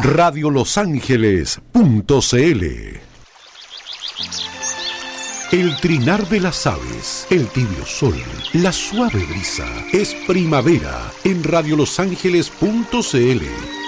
radiolosangeles.cl. El trinar de las aves, el tibio sol, la suave brisa, es primavera en radiolosangeles.cl.